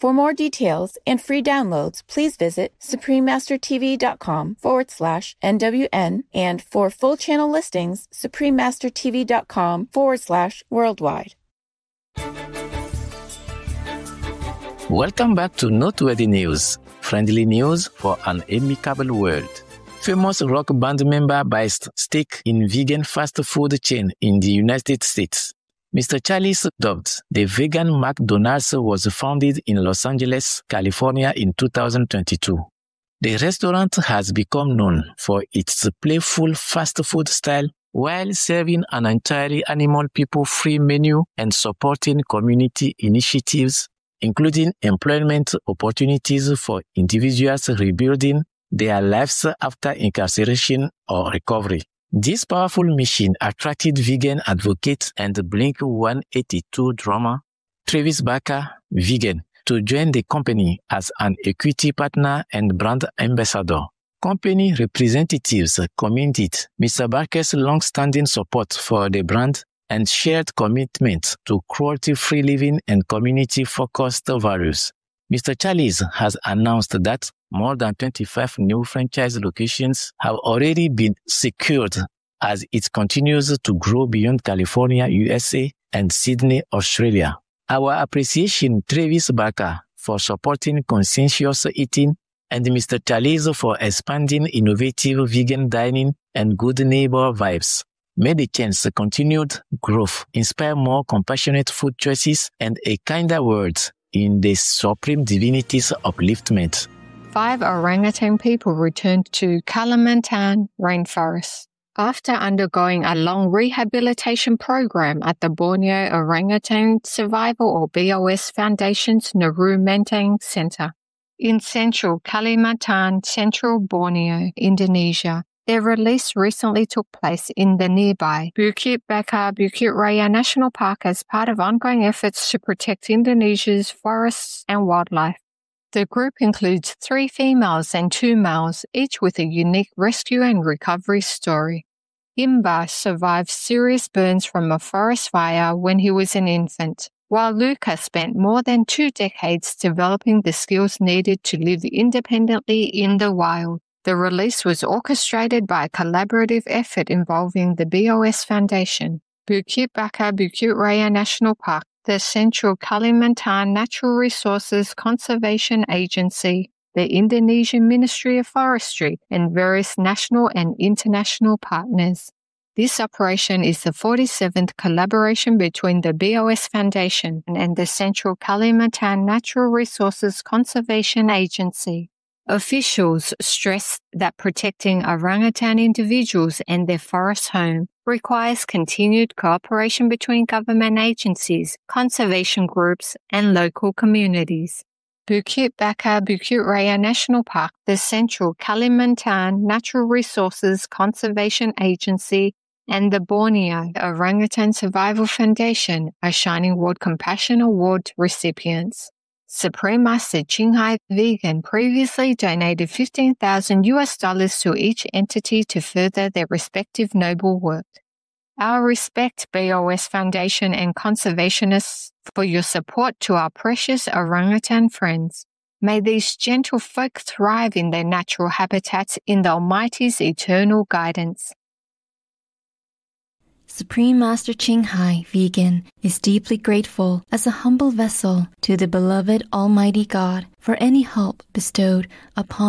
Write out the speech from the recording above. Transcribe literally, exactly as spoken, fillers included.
For more details and free downloads, please visit suprememastertv.com forward slash NWN, and for full channel listings, suprememastertv.com forward slash worldwide. Welcome back to Noteworthy News, friendly news for an amicable world. Famous rock band member buys stake in vegan fast food chain in the United States. Mister Charles Dobbs, the vegan McDonald's, was founded in Los Angeles, California in two thousand twenty-two. The restaurant has become known for its playful fast food style while serving an entirely animal people-free menu and supporting community initiatives, including employment opportunities for individuals rebuilding their lives after incarceration or recovery. This powerful mission attracted vegan advocate and Blink one eighty-two drummer Travis Barker, vegan, to join the company as an equity partner and brand ambassador. Company representatives commended Mister Barker's long-standing support for the brand and shared commitment to cruelty-free living and community-focused values. Mister Charles has announced that more than twenty-five new franchise locations have already been secured as it continues to grow beyond California, U S A, and Sydney, Australia. Our appreciation Travis Barker for supporting conscientious eating and Mister Charles for expanding innovative vegan dining and good neighbor vibes. May the chain's continued growth inspire more compassionate food choices and a kinder world in the Supreme Divinity's upliftment. Five orangutan people returned to Kalimantan rainforest after undergoing a long rehabilitation program at the Borneo Orangutan Survival or B O S Foundation's Nauru Menteng Center in central Kalimantan, central Borneo, Indonesia. Their release recently took place in the nearby Bukit Baka Bukit Raya National Park as part of ongoing efforts to protect Indonesia's forests and wildlife. The group includes three females and two males, each with a unique rescue and recovery story. Imba survived serious burns from a forest fire when he was an infant, while Luca spent more than two decades developing the skills needed to live independently in the wild. The release was orchestrated by a collaborative effort involving the B O S Foundation, Bukit Baka Bukit Raya National Park, the Central Kalimantan Natural Resources Conservation Agency, the Indonesian Ministry of Forestry, and various national and international partners. This operation is the forty-seventh collaboration between the B O S Foundation and the Central Kalimantan Natural Resources Conservation Agency. Officials stress that protecting orangutan individuals and their forest home requires continued cooperation between government agencies, conservation groups, and local communities. Bukit Baka Bukit Raya National Park, the Central Kalimantan Natural Resources Conservation Agency, and the Borneo Orangutan Survival Foundation are Shining World Compassion Award recipients. Supreme Master Ching Hai Vegan previously donated fifteen thousand U S dollars to each entity to further their respective noble work. Our respect, B O S Foundation and conservationists, for your support to our precious orangutan friends. May these gentle folk thrive in their natural habitats in the Almighty's eternal guidance. Supreme Master Ching Hai Vegan is deeply grateful as a humble vessel to the beloved Almighty God for any help bestowed upon